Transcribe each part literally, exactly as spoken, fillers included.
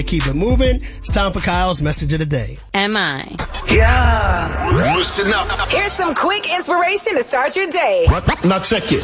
Keep it moving. It's time for Kyle's message of the day. Am I? Yeah. Listen up. Here's some quick inspiration to start your day. Now check it.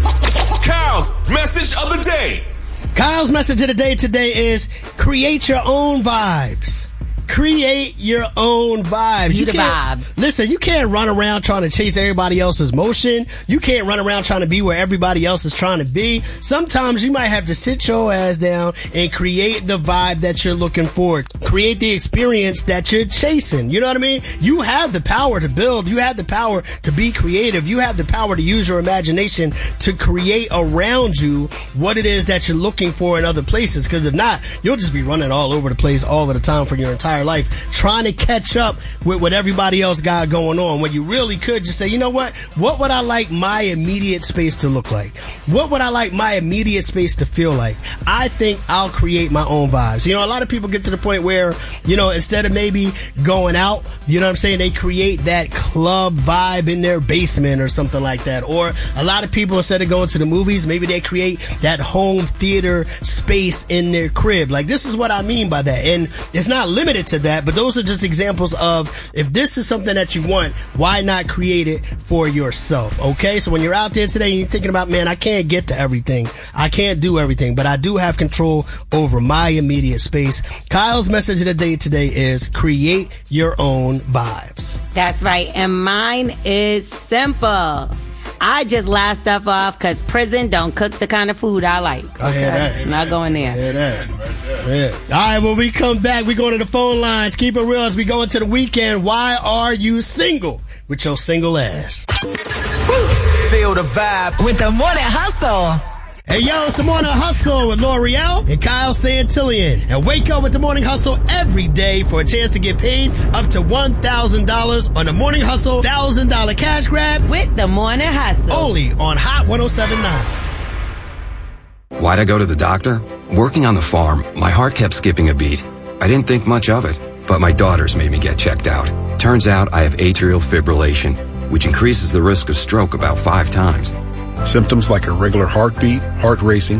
Kyle's message of the day. Kyle's message of the day today is create your own vibes. Create your own vibes. You you the can't, vibe. Listen, you can't run around trying to chase everybody else's motion. You can't run around trying to be where everybody else is trying to be. Sometimes you might have to sit your ass down and create the vibe that you're looking for. Create the experience that you're chasing. You know what I mean? You have the power to build. You have the power to be creative. You have the power to use your imagination to create around you what it is that you're looking for in other places. Because if not, you'll just be running all over the place all of the time for your entire life, trying to catch up with what everybody else got going on, when you really could just say, you know what, what would I like my immediate space to look like? What would I like my immediate space to feel like? I think I'll create my own vibes. You know, a lot of people get to the point where, you know, instead of maybe going out, you know what I'm saying, they create that club vibe in their basement or something like that. Or a lot of people, instead of going to the movies, maybe they create that home theater space in their crib. Like, this is what I mean by that. And it's not limited to that, but those are just examples of, if this is something that you want, why not create it for yourself? Okay, so when you're out there today and you're thinking about, man, I can't get to everything, I can't do everything, but I do have control over my immediate space. Kyle's message of the day today is create your own vibes. That's right, and mine is simple. I just laugh stuff off because prison don't cook the kind of food I like. I hear that. I'm not going there. I hear that. Yeah. All right, when we come back, we going to the phone lines. Keep it real as we go into the weekend. Why are you single with your single ass? Feel the vibe With the Morning Hustle. Hey, yo, it's the Morning Hustle with L'Oreal and Kyle Santillian. And wake up with the Morning Hustle every day for a chance to get paid up to one thousand dollars on the Morning Hustle one thousand dollars cash grab With the Morning Hustle. only on Hot one oh seven point nine. Why'd I go to the doctor? Working on the farm, my heart kept skipping a beat. I didn't think much of it, but my daughters made me get checked out. Turns out I have atrial fibrillation, which increases the risk of stroke about five times. Symptoms like irregular heartbeat, heart racing,